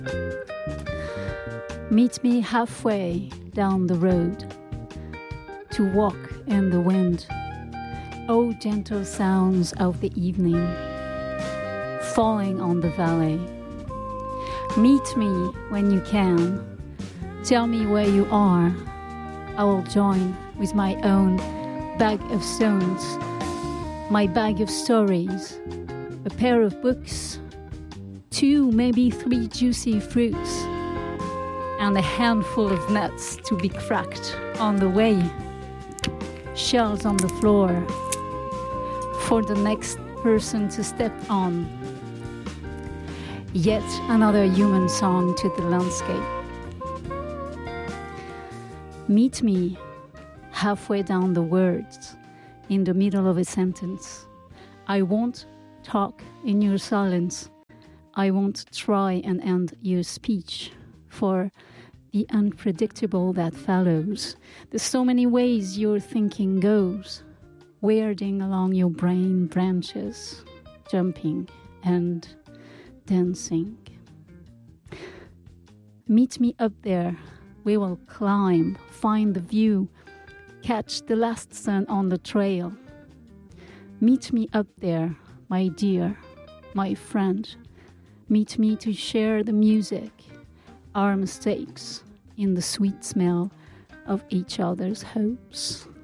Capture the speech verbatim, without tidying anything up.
Meet me halfway down the road to walk in the wind. Oh, gentle sounds of the evening falling on the valley. Meet me when you can. Tell me where you are. I will join with my own bag of stones, my bag of stories, a pair of books, two, maybe three juicy fruits, and a handful of nuts to be cracked on the way. Shells on the floor for the next person to step on. Yet another human song to the landscape. Meet me halfway down the words, in the middle of a sentence. I won't talk in your silence. I won't try and end your speech for the unpredictable that follows. There's so many ways your thinking goes, weirding along your brain branches, jumping and dancing. Meet me up there. We will climb, find the view, catch the last sun on the trail. Meet me up there, my dear, my friend. Meet me to share the music, our mistakes, in the sweet smell of each other's hopes.